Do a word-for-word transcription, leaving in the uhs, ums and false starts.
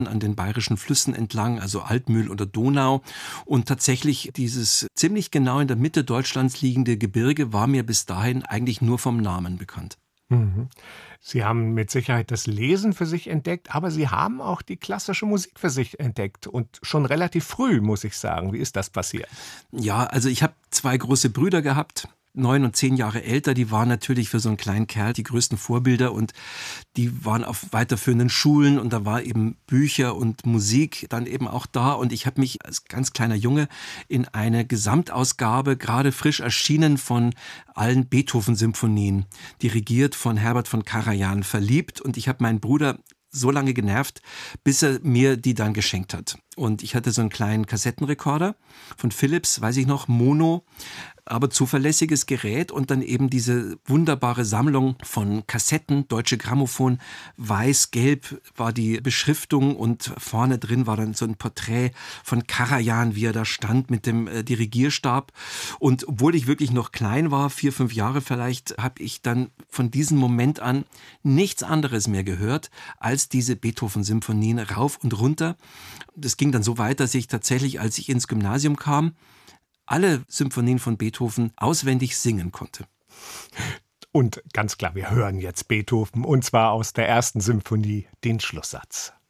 an den bayerischen Flüssen entlang, also Altmühl oder Donau. Und tatsächlich dieses ziemlich genau in der Mitte Deutschlands liegende Gebirge war mir bis dahin eigentlich nur vom Namen bekannt. Mhm. Sie haben mit Sicherheit das Lesen für sich entdeckt, aber Sie haben auch die klassische Musik für sich entdeckt und schon relativ früh, muss ich sagen. Wie ist das passiert? Ja, also ich habe zwei große Brüder gehabt, neun und zehn Jahre älter, die waren natürlich für so einen kleinen Kerl die größten Vorbilder und die waren auf weiterführenden Schulen und da war eben Bücher und Musik dann eben auch da und ich habe mich als ganz kleiner Junge in eine Gesamtausgabe, gerade frisch erschienen, von allen Beethoven-Symphonien, dirigiert von Herbert von Karajan, verliebt und ich habe meinen Bruder so lange genervt, bis er mir die dann geschenkt hat. Und ich hatte so einen kleinen Kassettenrekorder von Philips, weiß ich noch, Mono, aber zuverlässiges Gerät und dann eben diese wunderbare Sammlung von Kassetten, Deutsche Grammophon, weiß-gelb war die Beschriftung und vorne drin war dann so ein Porträt von Karajan, wie er da stand mit dem äh, Dirigierstab. Und obwohl ich wirklich noch klein war, vier, fünf Jahre vielleicht, habe ich dann von diesem Moment an nichts anderes mehr gehört als diese Beethoven-Symphonien rauf und runter. Das ging dann so weit, dass ich tatsächlich, als ich ins Gymnasium kam, alle Symphonien von Beethoven auswendig singen konnte. Und ganz klar, wir hören jetzt Beethoven, und zwar aus der ersten Symphonie, den Schlusssatz.